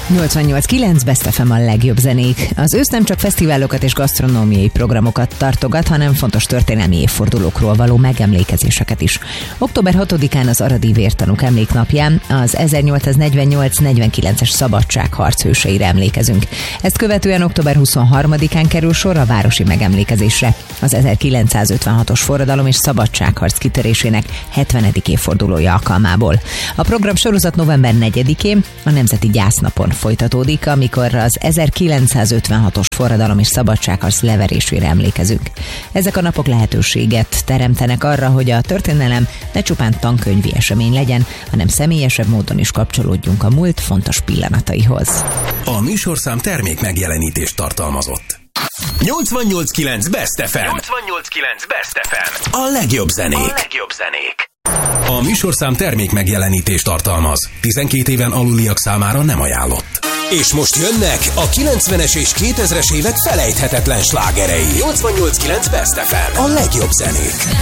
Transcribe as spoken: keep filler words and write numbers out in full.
nyolcvannyolc kilenc Best ef em a legjobb zenék. Az ősz nem csak fesztiválokat és gasztronómiai programokat tartogat, hanem fontos történelmi évfordulókról való megemlékezéseket is. október hatodikán az aradi vértanúk emléknapján az ezernyolcszáznegyvennyolc negyvenkilences szabadságharc hőseire emlékezünk. Ezt követően október huszonharmadikán kerül sor a városi megemlékezésre, az ezerkilencszázötvenhatos forradalom és szabadságharc kitörésének hetvenedik évfordulója alkalmából. A program sorozat november negyedikén a Nemzeti Gyásznapon folytatódik, amikor az ezerkilencszázötvenhatos forradalom és szabadságharc leverésére emlékezünk. Ezek a napok lehetőséget teremtenek arra, hogy a történelem ne csupán tankönyvi esemény legyen, hanem személyesebb módon is kapcsolódjunk a múlt fontos pillanataihoz. A műsorszám termék megjelenítést tartalmazott. nyolcvannyolc kilenc Best ef em. nyolcvannyolc kilenc Best ef em. A legjobb zenék. A legjobb zenék. A műsorszám termék megjelenítést tartalmaz. tizenkét éven aluliak számára nem ajánlott. És most jönnek a kilencvenes és kétezres évek felejthetetlen slágerei. nyolcvannyolc kilenc Best ef em. A legjobb zenék.